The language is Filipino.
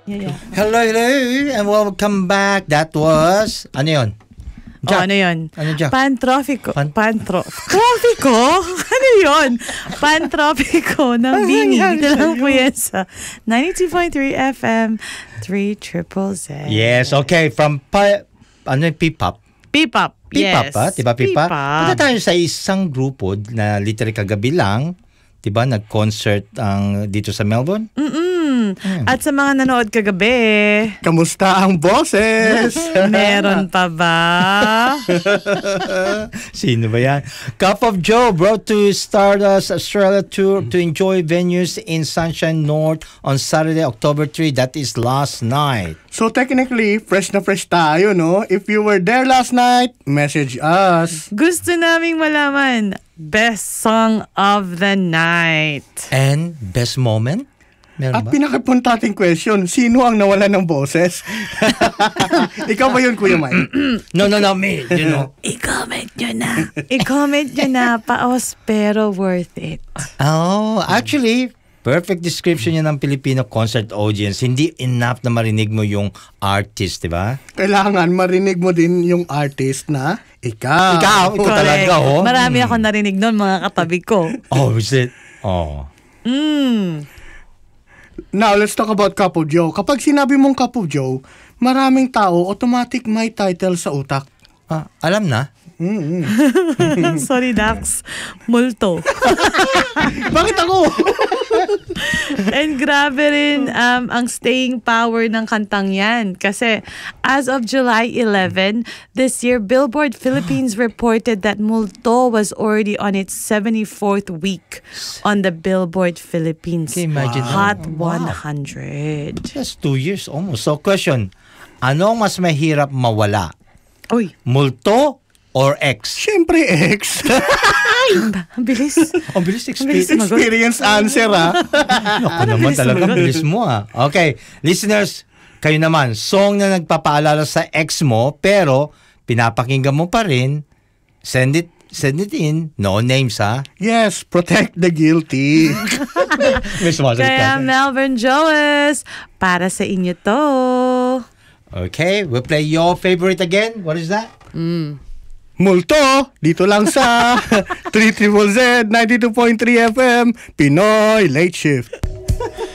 Yeah. Hello, and welcome back. That was, ano yun? Jack. Ano yun? Ano Jack? Pantropico? Ano yun? Pantropico ng Bini. Dito lang po yan sa 92.3 FM, 3ZZZ. Yes, okay. From, ano yung P-pop? P-pop, yes. P-pop, diba P-pop? Punta tayo sa isang grupo na literally kagabi lang, diba, nag-concert dito sa Melbourne. At sa mga nanood kagabi, kamusta ang boses? Meron pa ba? Sino ba yan? Cup of Joe brought to Stardust Australia Tour to enjoy venues in Sunshine North on Saturday, October 3. That is last night. So technically, fresh na fresh tayo, no? If you were there last night, message us. Gusto naming malaman, best song of the night. And best moment? Meron At ba? pinakapuntating question, sino ang nawala ng boses? Ikaw ba yun, Kuya Mike? No, me. You know. I-comment nyo na. Paos pero worth it. Oh, actually, perfect description yan ng Filipino concert audience. Hindi enough na marinig mo yung artist, di ba? Kailangan marinig mo din yung artist na ikaw. Ikaw talaga, oh. Marami ako narinig nun, mga katabi ko. Oh, is it? Oh. Now, let's talk about Cup of Joe. Kapag sinabi mong Cup of Joe, maraming tao automatic may title sa utak. Alam na. Sorry, Dax. Multo. Bakit ako? And grabe rin ang staying power ng kantang yan. Kasi as of July 11, this year, Billboard Philippines reported that Multo was already on its 74th week on the Billboard Philippines Hot 100. Just 2 years almost. So question, ano mas mahirap mawala? Uy. Multo or X? Siyempre, X. Ang bilis. Ang bilis experience answer, ha? Ako naman talaga, bilis mo, ha? Okay, listeners, kayo naman, song na nagpapaalala sa ex mo, pero pinapakinggan mo pa rin, send it in. No names, ha? Yes, protect the guilty. Kaya Melbourne Joes, para sa inyo to. Okay, we'll play your favorite again. What is that? Multo, dito lang sa 3ZZZ 92.3 FM, Pinoy Late Shift.